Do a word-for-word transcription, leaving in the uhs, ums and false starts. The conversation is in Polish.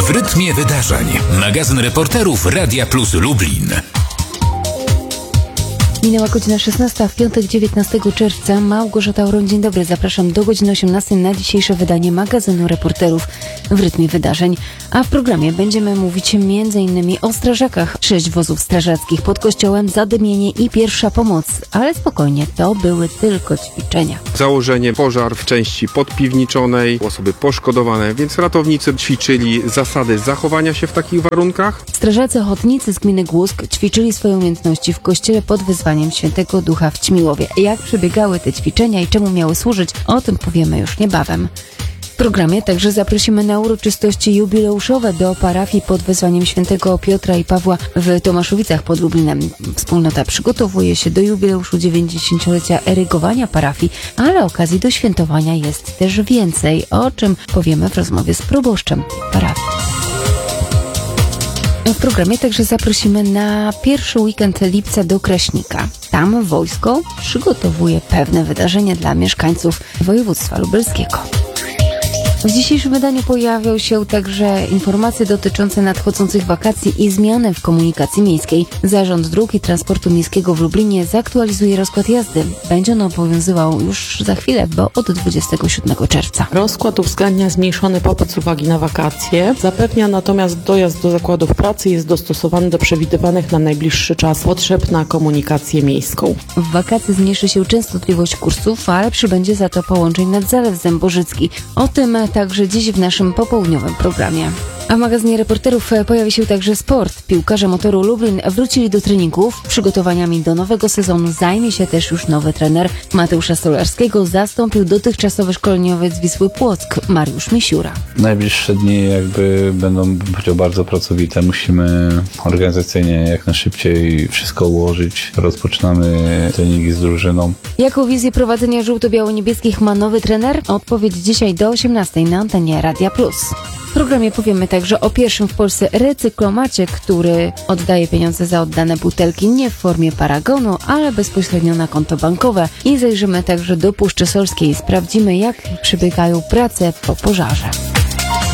W rytmie wydarzeń. Magazyn reporterów Radia Plus Lublin. Minęła godzina szesnasta, w piątek dziewiętnastego czerwca. Małgorzata Auron, dzień dobry. Zapraszam do godziny osiemnastej na dzisiejsze wydanie magazynu reporterów w rytmie wydarzeń. A w programie będziemy mówić między innymi o strażakach. Sześć wozów strażackich pod kościołem, zadymienie i pierwsza pomoc. Ale spokojnie, to były tylko ćwiczenia. Założenie pożar w części podpiwniczonej, osoby poszkodowane, więc ratownicy ćwiczyli zasady zachowania się w takich warunkach. Strażacy ochotnicy z gminy Głusk ćwiczyli swoje umiejętności w kościele pod wyzwaniem Świętego Ducha w Ćmiłowie. Jak przebiegały te ćwiczenia i czemu miały służyć, o tym powiemy już niebawem. W programie także zaprosimy na uroczystości jubileuszowe do parafii pod wezwaniem Świętego Piotra i Pawła w Tomaszowicach pod Lublinem. Wspólnota przygotowuje się do jubileuszu dziewięćdziesięciolecia erygowania parafii, ale okazji do świętowania jest też więcej, o czym powiemy w rozmowie z proboszczem parafii. W programie także zaprosimy na pierwszy weekend lipca do Kraśnika. Tam wojsko przygotowuje pewne wydarzenia dla mieszkańców województwa lubelskiego. W dzisiejszym wydaniu pojawią się także informacje dotyczące nadchodzących wakacji i zmiany w komunikacji miejskiej. Zarząd Dróg i Transportu Miejskiego w Lublinie zaktualizuje rozkład jazdy. Będzie on obowiązywał już za chwilę, bo od dwudziestego siódmego czerwca. Rozkład uwzględnia zmniejszony popyt z uwagi na wakacje. Zapewnia natomiast dojazd do zakładów pracy jest dostosowany do przewidywanych na najbliższy czas potrzeb na komunikację miejską. W wakacje zmniejszy się częstotliwość kursów, ale przybędzie za to połączeń nad Zalew Zębożycki. O tym także dziś w naszym popołudniowym programie. A w magazynie reporterów pojawi się także sport. Piłkarze Motoru Lublin wrócili do treningów. Przygotowaniami do nowego sezonu zajmie się też już nowy trener. Mateusza Stolarskiego zastąpił dotychczasowy szkoleniowiec Wisły Płock Mariusz Misiura. Najbliższe dni jakby będą, bym powiedział, bardzo pracowite. Musimy organizacyjnie jak najszybciej wszystko ułożyć. Rozpoczynamy treningi z drużyną. Jaką wizję prowadzenia żółto-biało-niebieskich ma nowy trener? Odpowiedź dzisiaj do osiemnastej na antenie Radia Plus. W programie powiemy także o pierwszym w Polsce recyklomacie, który oddaje pieniądze za oddane butelki nie w formie paragonu, ale bezpośrednio na konto bankowe. I zajrzymy także do Puszczy Solskiej. Sprawdzimy, jak przebiegają prace po pożarze.